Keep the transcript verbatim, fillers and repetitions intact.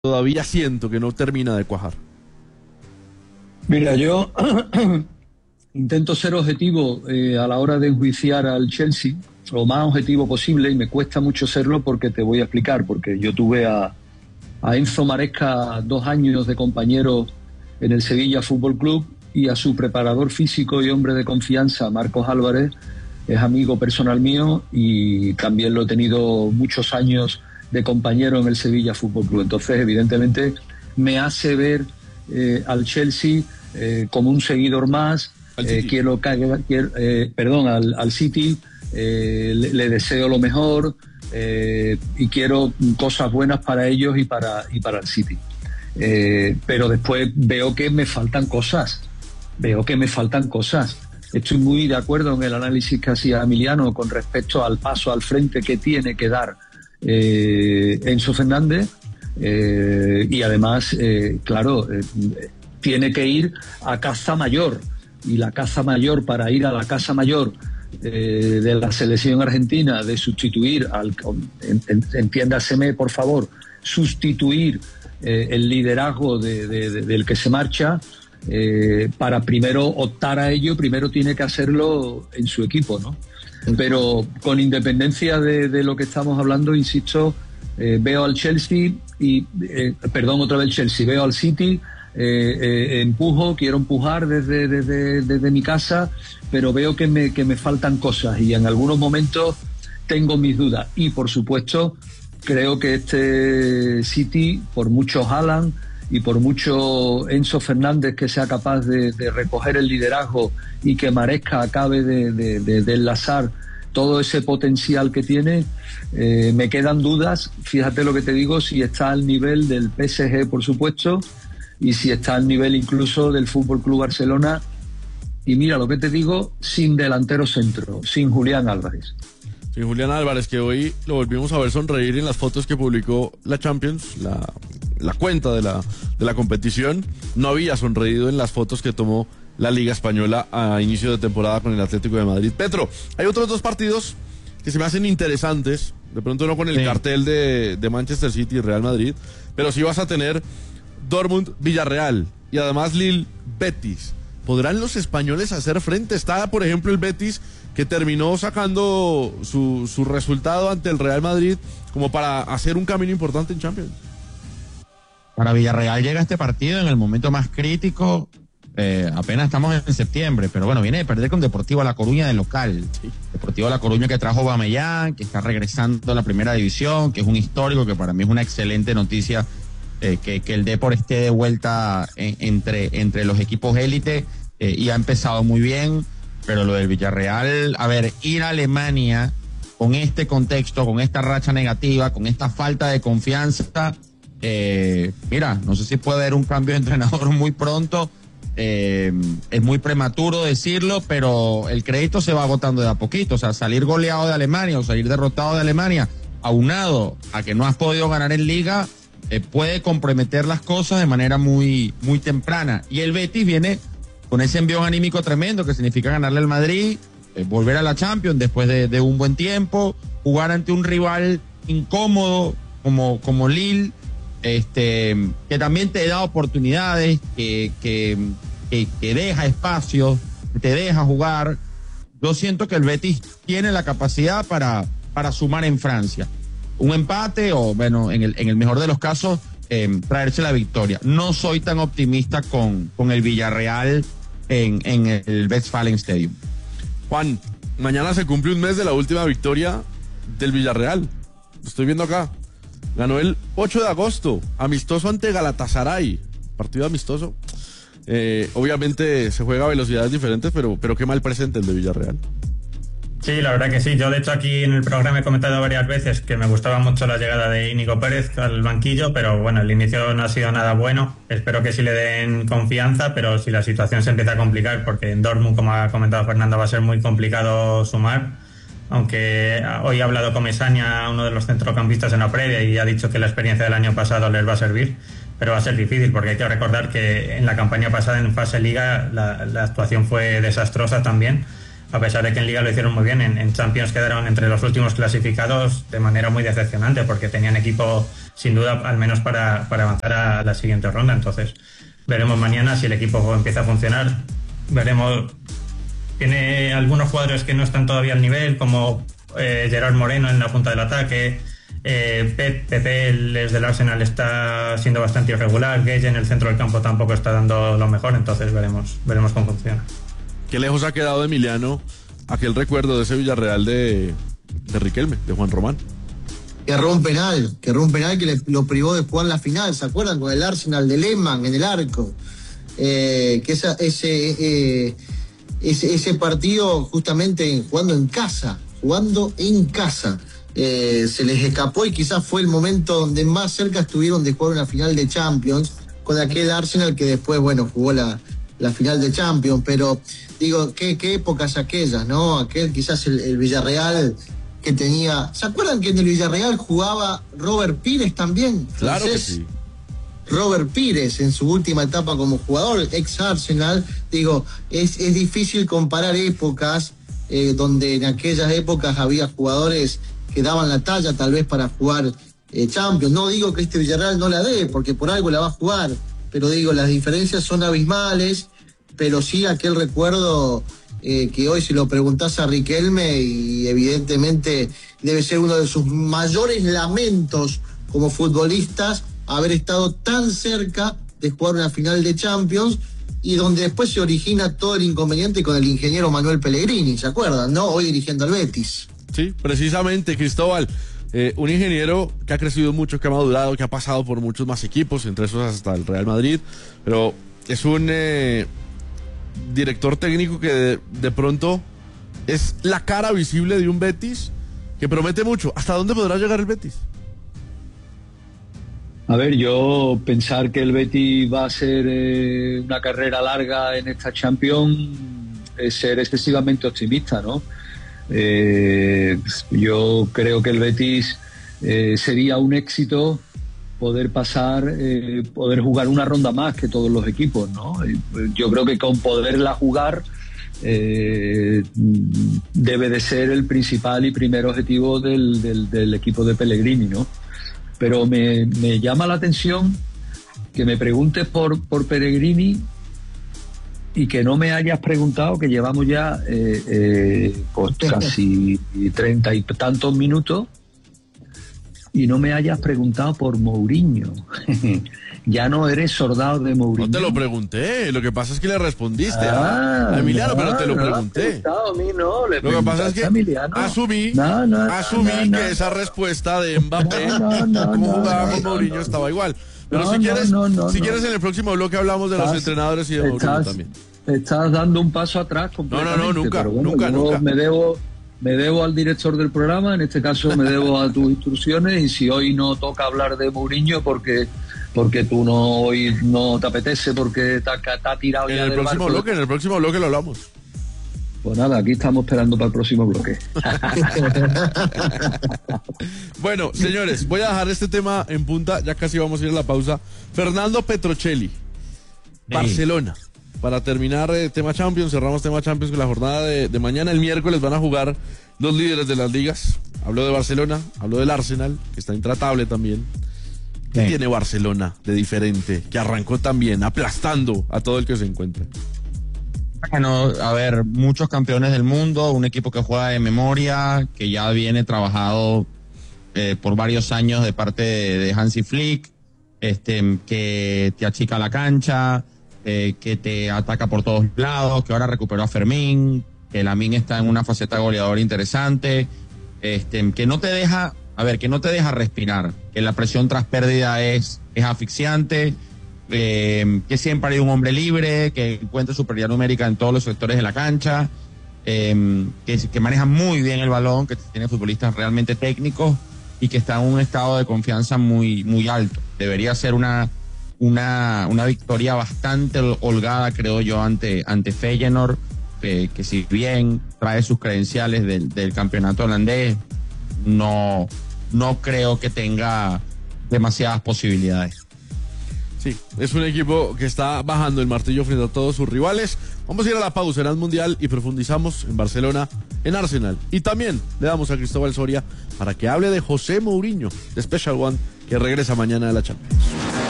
todavía siento que no termina de cuajar? Mira, yo intento ser objetivo eh, a la hora de enjuiciar al Chelsea, lo más objetivo posible, y me cuesta mucho serlo porque te voy a explicar, porque yo tuve a, a Enzo Maresca dos años de compañero en el Sevilla Fútbol Club, y a su preparador físico y hombre de confianza, Marcos Álvarez, es amigo personal mío y también lo he tenido muchos años de compañero en el Sevilla Fútbol Club. Entonces, evidentemente, me hace ver eh, al Chelsea eh, como un seguidor más. Eh, quiero, quiero eh, perdón, al, al City eh, le, le deseo lo mejor eh, y quiero cosas buenas para ellos y para, y para el City. Eh, pero después veo que me faltan cosas. Veo que me faltan cosas. Estoy muy de acuerdo en el análisis que hacía Emiliano con respecto al paso al frente que tiene que dar eh, Enzo Fernández eh, y además, eh, claro, eh, tiene que ir a caza mayor, y la caza mayor, para ir a la casa mayor eh, de la selección argentina, de sustituir, al, en, en, entiéndaseme por favor, sustituir eh, el liderazgo de, de, de, del que se marcha. Eh, para primero optar a ello, primero tiene que hacerlo en su equipo, ¿no? Pero con independencia de, de lo que estamos hablando, insisto, eh, veo al Chelsea y, eh, perdón, otra vez el Chelsea, veo al City, eh, eh, empujo, quiero empujar desde, desde, desde mi casa, pero veo que me, que me faltan cosas y en algunos momentos tengo mis dudas. Y por supuesto, creo que este City, por mucho Haaland y por mucho Enzo Fernández que sea capaz de, de recoger el liderazgo y que Maresca acabe de, de, de, de enlazar todo ese potencial que tiene, eh, me quedan dudas. Fíjate lo que te digo, si está al nivel del P S G, por supuesto, y si está al nivel incluso del Fútbol Club Barcelona. Y mira lo que te digo, sin delantero centro, sin Julián Álvarez. Sin Julián Álvarez, que hoy lo volvimos a ver sonreír en las fotos que publicó la Champions, la, la cuenta de la, de la competición. No había sonreído en las fotos que tomó la Liga Española a inicio de temporada con el Atlético de Madrid. Petro, hay otros dos partidos que se me hacen interesantes, de pronto no con el sí. cartel de, de Manchester City y Real Madrid, pero sí vas a tener Dortmund-Villarreal y además Lille-Betis. ¿Podrán los españoles hacer frente? Está, por ejemplo, el Betis, que terminó sacando su, su resultado ante el Real Madrid como para hacer un camino importante en Champions. Para Villarreal llega este partido en el momento más crítico, eh, apenas estamos en septiembre, pero bueno, viene de perder con Deportivo La Coruña de local. Sí. Deportivo La Coruña que trajo Aubameyang, que está regresando a la primera división, que es un histórico, que para mí es una excelente noticia eh, que, que el Depor esté de vuelta en, entre, entre los equipos élite eh, y ha empezado muy bien. Pero lo del Villarreal, a ver, ir a Alemania con este contexto, con esta racha negativa, con esta falta de confianza, eh, mira, no sé si puede haber un cambio de entrenador muy pronto, eh, es muy prematuro decirlo, pero el crédito se va agotando de a poquito. O sea, salir goleado de Alemania o salir derrotado de Alemania, aunado a que no has podido ganar en Liga, eh, puede comprometer las cosas de manera muy, muy temprana. Y el Betis viene con ese envión anímico tremendo que significa ganarle al Madrid, eh, volver a la Champions después de, de un buen tiempo, jugar ante un rival incómodo como, como Lille, este, que también te da oportunidades, que, que, que, que deja espacios, que te deja jugar. Yo siento que el Betis tiene la capacidad para, para sumar en Francia. Un empate o, bueno, en el, en el mejor de los casos, eh, traerse la victoria. No soy tan optimista con, con el Villarreal En, en el Westfalen Stadium. Juan, mañana se cumple un mes de la última victoria del Villarreal. Lo estoy viendo acá. Ganó el ocho de agosto, amistoso ante Galatasaray. Partido amistoso. Eh, obviamente se juega a velocidades diferentes, pero, pero qué mal presente el de Villarreal. Sí, la verdad que sí. Yo, de hecho, aquí en el programa he comentado varias veces que me gustaba mucho la llegada de Íñigo Pérez al banquillo, pero bueno, el inicio no ha sido nada bueno. Espero que sí le den confianza, pero si la situación se empieza a complicar, porque en Dortmund, como ha comentado Fernando, va a ser muy complicado sumar. Aunque hoy ha hablado con Mesaña, uno de los centrocampistas en la previa, y ha dicho que la experiencia del año pasado les va a servir, pero va a ser difícil, porque hay que recordar que en la campaña pasada, en fase Liga, la, la actuación fue desastrosa también. a pesar de que en Liga lo hicieron muy bien, en, en Champions quedaron entre los últimos clasificados de manera muy decepcionante, porque tenían equipo sin duda al menos para, para avanzar a la siguiente ronda. Entonces veremos mañana si el equipo empieza a funcionar. Veremos, tiene algunos jugadores que no están todavía al nivel, como eh, Gerard Moreno en la punta del ataque, eh, Pep, Pepe el del Arsenal está siendo bastante irregular, Gueye en el centro del campo tampoco está dando lo mejor, entonces veremos, veremos cómo funciona. Qué lejos ha quedado de Emiliano aquel recuerdo de ese Villarreal de, de Riquelme, de Juan Román. Que erró un penal, que erró un penal que le, lo privó de jugar la final, ¿se acuerdan? Con el Arsenal de Lehmann en el arco. Eh, que esa, ese, eh, ese, ese partido justamente jugando en casa, jugando en casa, eh, se les escapó y quizás fue el momento donde más cerca estuvieron de jugar una final de Champions, con aquel Arsenal que después, bueno, jugó la, la final de Champions, pero digo, qué, qué épocas aquellas, ¿no? Aquel quizás el, el Villarreal que tenía... ¿Se acuerdan que en el Villarreal jugaba Robert Pires también? Claro Francés? que sí. Robert Pires en su última etapa como jugador, ex Arsenal. Digo, es, es difícil comparar épocas eh, donde en aquellas épocas había jugadores que daban la talla tal vez para jugar eh, Champions. No digo que este Villarreal no la dé, porque por algo la va a jugar, pero digo, las diferencias son abismales, pero sí aquel recuerdo... Eh, que hoy si lo preguntás a Riquelme, y evidentemente debe ser uno de sus mayores lamentos como futbolistas haber estado tan cerca de jugar una final de Champions, y donde después se origina todo el inconveniente con el ingeniero Manuel Pellegrini, ¿se acuerdan? ¿No? Hoy dirigiendo al Betis. Sí, precisamente, Cristóbal, eh, un ingeniero que ha crecido mucho, que ha madurado, que ha pasado por muchos más equipos, entre esos hasta el Real Madrid, pero es un... Eh, director técnico que de, de pronto es la cara visible de un Betis que promete mucho. ¿Hasta dónde podrá llegar el Betis? A ver, yo pensar que el Betis va a ser eh, una carrera larga en esta Champions es ser excesivamente optimista, ¿no? Eh, yo creo que el Betis eh, sería un éxito poder pasar, eh, poder jugar una ronda más que todos los equipos, ¿no? Yo creo que con poderla jugar eh, debe de ser el principal y primer objetivo del, del, del equipo de Pellegrini, ¿no? Pero me, me llama la atención que me preguntes por, por Pellegrini y que no me hayas preguntado, que llevamos ya eh, eh, pues casi treinta y tantos minutos, y no me hayas preguntado por Mourinho. Ya no eres soldado de Mourinho. No te lo pregunté, lo que pasa es que le respondiste ah, a Emiliano, no, pero te lo no pregunté. A mí no, le lo que pasa es que asumí, no, no, asumí no, no, que no, esa respuesta de Mbappé, no, no, como no, jugaba no, con no, Mourinho, no, estaba igual. Pero no, si quieres, no, no, si no. quieres en el próximo bloque hablamos de estás, los entrenadores y de Mourinho estás, también. Estás dando un paso atrás completamente. No, no, no, nunca, pero bueno, nunca, yo nunca. Me debo, me debo al director del programa, en este caso me debo a tus instrucciones, y si hoy no toca hablar de Mourinho porque porque tú no hoy no te apetece, porque está está tirado En ya el del próximo barco. bloque, en el próximo bloque lo hablamos. Pues nada, aquí estamos esperando para el próximo bloque. Bueno, señores, voy a dejar este tema en punta, ya casi vamos a ir a la pausa. Fernando Petrocelli, sí. Barcelona. Para terminar eh, tema Champions, cerramos tema Champions con la jornada de, de mañana. El miércoles van a jugar los líderes de las ligas. Hablo de Barcelona, hablo del Arsenal, que está intratable también. ¿Qué sí. tiene Barcelona de diferente? Que arrancó también aplastando a todo el que se encuentra. Bueno, a ver, muchos campeones del mundo, un equipo que juega de memoria, que ya viene trabajado eh, por varios años de parte de, de Hansi Flick, este, que te achica la cancha, eh, que te ataca por todos lados, que ahora recuperó a Fermín, que Lamine está en una faceta goleadora interesante, este, que no te deja, a ver, que no te deja respirar, que la presión tras pérdida es, es asfixiante, eh, que siempre hay un hombre libre, que encuentra superioridad numérica en todos los sectores de la cancha, eh, que, que maneja muy bien el balón, que tiene futbolistas realmente técnicos y que está en un estado de confianza muy, muy alto. Debería ser una, una, una victoria bastante holgada, creo yo, ante, ante Feyenoord, eh, que si bien trae sus credenciales del, del campeonato holandés, no, no creo que tenga demasiadas posibilidades. Sí, es un equipo que está bajando el martillo frente a todos sus rivales. Vamos a ir a la pausa en el Mundial y profundizamos en Barcelona, en Arsenal. Y también le damos a Cristóbal Soria para que hable de José Mourinho, de Special One, que regresa mañana a la Champions.